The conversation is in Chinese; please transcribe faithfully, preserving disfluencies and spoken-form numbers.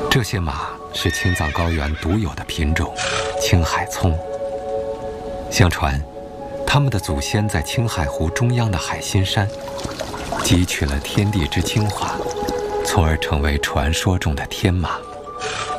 这些马是青藏高原独有的品种青海葱。相传，他们的祖先在青海湖中央的海心山汲取了天地之精华，从而成为传说中的天马。